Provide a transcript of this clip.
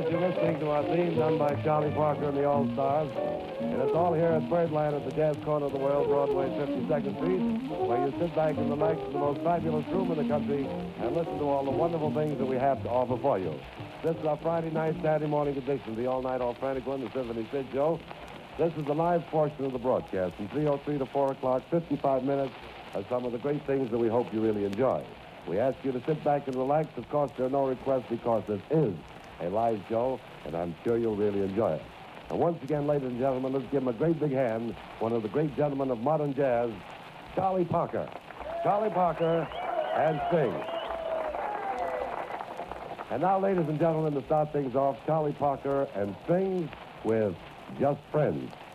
you're listening to our theme done by Charlie Parker and the All-Stars. And it's all here at Birdland at the Jazz Corner of the World, Broadway, 52nd Street, where you sit back and relax in the most fabulous room in the country and listen to all the wonderful things that we have to offer for you. This is our Friday night, Saturday morning edition, the all-night, all-frantic one, the Symphony Sid Show. This is the live portion of the broadcast. From 3:03 to 4 o'clock, 55 minutes of some of the great things that we hope you really enjoy. We ask you to sit back and relax. Of course, there are no requests because this is a live show, and I'm sure you'll really enjoy it. And once again, ladies and gentlemen, let's give him a great big hand, one of the great gentlemen of modern jazz, Charlie Parker. Charlie Parker and Sting. And now, ladies and gentlemen, to start things off, Charlie Parker and Sting with Just Friends.